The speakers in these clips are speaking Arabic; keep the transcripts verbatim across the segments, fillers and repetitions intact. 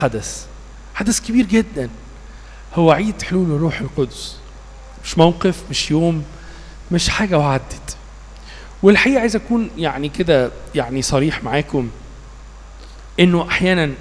حدث حدث كبير جدا، هو عيد حلول الروح القدس، مش موقف، مش يوم، مش حاجة وعدت. والحقيقة عايز أكون يعني كده يعني صريح معاكم إنه أحيانا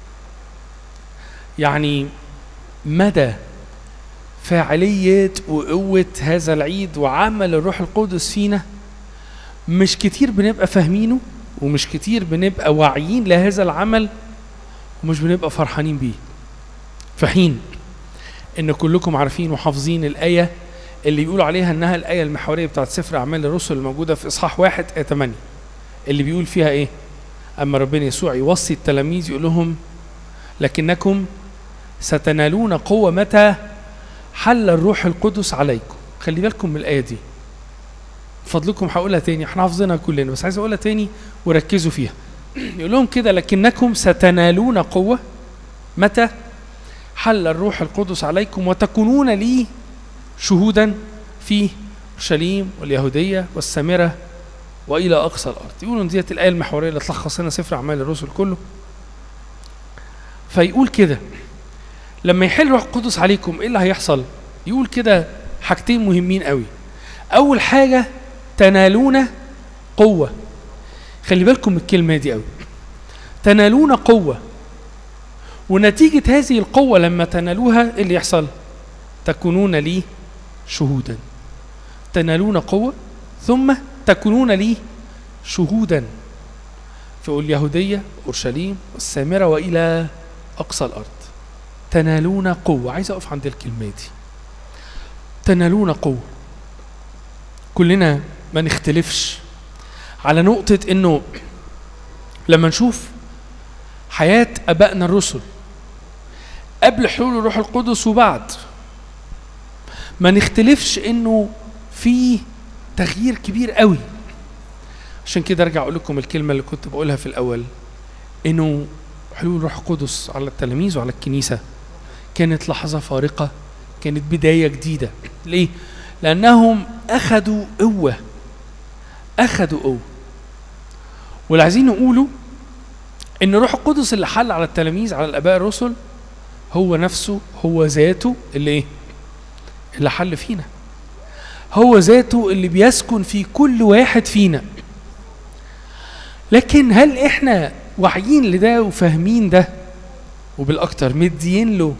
يعني مدى فاعلية وقوة هذا العيد وعمل الروح القدس فينا مش كتير بنبقى فاهمينه، ومش كتير بنبقى واعيين لهذا العمل، ومش بنبقى فرحانين بيه. في حين إن كلكم عارفين وحافظين الآية اللي يقولوا عليها إنها الآية المحورية بتاعت سفر أعمال الرسل الموجودة في إصحاح واحد آية ثمانية، اللي بيقول فيها إيه؟ أما ربنا يسوع يوصي التلاميذ يقول لهم لكنكم ستنالون قوة متى حل الروح القدس عليكم. خلي بالكم من الآية دي، فضلكم هقولها تاني، احنا حافظينها كلنا بس عايز أقولها تاني وركزوا فيها. يقول لهم كده لكنكم ستنالون قوة متى حل الروح القدس عليكم وتكونون لي شهودا في اورشليم واليهودية والسامرة وإلى أقصى الأرض. يقولون ديت الآية المحورية اللي تلخص لنا سفر أعمال الرسل كله. فيقول كده لما يحل الروح القدس عليكم إيه اللي هيحصل؟ يقول كده حاجتين مهمين قوي. أول حاجة تنالون قوة. خلي بالكم من الكلمة دي قوي، تنالون قوة، ونتيجة هذه القوة لما تنالوها إيه اللي يحصل؟ تكونون لي شهودا. تنالون قوة ثم تكونون لي شهودا في اليهودية أورشليم والسامرة وإلى أقصى الأرض. تنالون قوة، عايز أقف عند الكلمة دي، تنالون قوة. كلنا ما نختلفش على نقطة إنه لما نشوف حياة أبائنا الرسل قبل حلول الروح القدس وبعد، ما نختلفش إنه في تغيير كبير قوي. عشان كده أرجع أقول لكم الكلمة اللي كنت بقولها في الأول، إنه حلول الروح القدس على التلاميذ وعلى الكنيسة كانت لحظة فارقة، كانت بداية جديدة. ليه؟ لأنهم أخذوا قوة، أخذوا قوة. واللي عايزين نقوله إن الروح القدس اللي حل على التلاميذ على الآباء الرسل هو نفسه، هو ذاته اللي إيه؟ اللي حل فينا، هو ذاته اللي بيسكن في كل واحد فينا. لكن هل إحنا واعيين لده وفاهمين ده وبالأكتر مدين له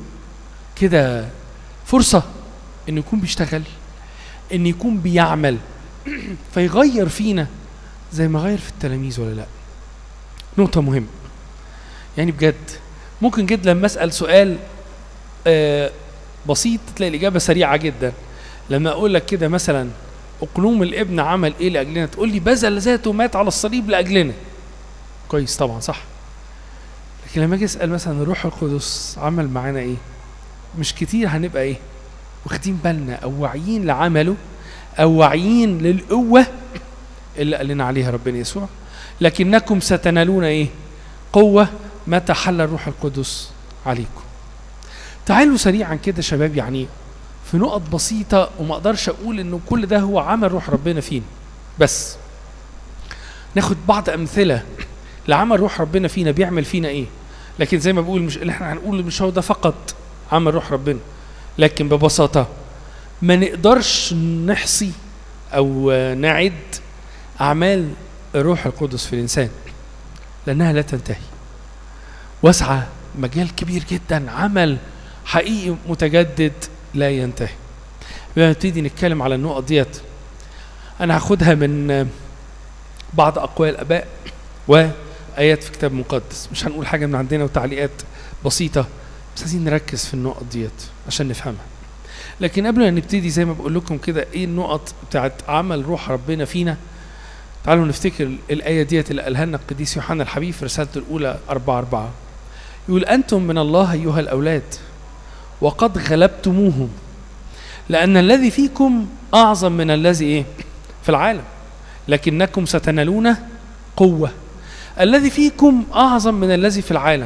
كده فرصة إنه يكون بيشتغل، إنه يكون بيعمل فيغير فينا زي ما غير في التلاميذ ولا لا؟ نقطة مهمة يعني بجد. ممكن جدا لما أسأل سؤال آه بسيط تلاقي الإجابة سريعة جدا. لما أقول لك كده مثلا أقلوم الابن عمل إيه لأجلنا، تقول لي بذل ذاته مات على الصليب لأجلنا. كويس طبعا صح، لكن لما أجي أسأل مثلا الروح القدس عمل معانا إيه، مش كتير هنبقى إيه واخدين بالنا أو واعيين لعمله أو واعيين للقوة اللي قال لنا عليها ربنا يسوع. لكنكم ستنالون إيه؟ قوة متى حل الروح القدس عليكم. تعالوا سريعا كده شباب، يعني في نقط بسيطة، وما أقدرش أقول إنه كل ده هو عمل روح ربنا فينا، بس ناخد بعض أمثلة لعمل روح ربنا فينا بيعمل فينا إيه. لكن زي ما بقول مش اللي إحنا هنقول مش هو ده فقط عمل روح ربنا، لكن ببساطة ما نقدرش نحصي أو نعد أعمال الروح القدس في الإنسان لأنها لا تنتهي، واسعة، مجال كبير جدا، عمل حقيقي متجدد لا ينتهي. نبتدي نتكلم على النقط ديت. أنا هاخدها من بعض أقوال الآباء وآيات في كتاب مقدس، مش هنقول حاجة من عندنا وتعليقات بسيطة، بس عايزين نركز في النقط ديت عشان نفهمها. لكن قبل ما نبتدي زي ما بقول لكم كده ايه النقط بتاعت عمل روح ربنا فينا، تعالوا نفتكر الآية ديت اللي قالها لنا القديس يوحنا الحبيب في رسالته الأولى أربعة أربعة. يقول أنتم من الله أيها الأولاد وقد غلبتموهم لأن الذي فيكم أعظم من الذي إيه؟ في العالم، لكنكم ستنالون قوة. الذي فيكم أعظم من الذي في العالم،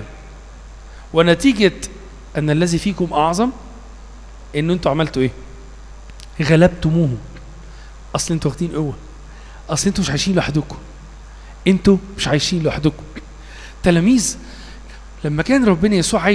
ونتيجة أن الذي فيكم أعظم إنه أنتوا عملتوا إيه؟ غلبتموهم. أصل أنتوا واخدين قوة، أصل أنتوا مش عايشين لوحدكم، أنتوا مش عايشين لوحدكم. تلاميذ لما كان ربنا يسوع